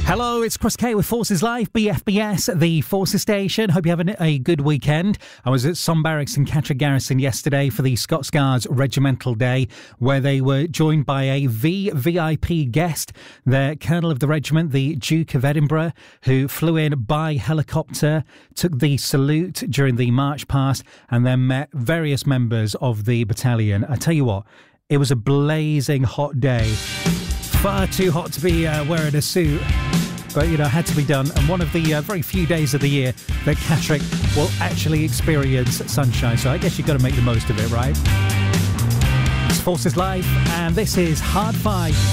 Hello, it's Chris K with Forces Live, BFBS, the Forces Station. Hope you're having a good weekend. I was at Son Barracks in Catterick Garrison yesterday for the Scots Guards Regimental Day, where they were joined by a VVIP guest, the Colonel of the regiment, the Duke of Edinburgh, who flew in by helicopter, took the salute during the march past, and then met various members of the battalion. I tell you what, it was a blazing hot day. Far too hot to be wearing a suit, but, had to be done. And one of the very few days of the year that Catterick will actually experience sunshine. So I guess you've got to make the most of it, right? It's Forces Live, and this is Hard Five.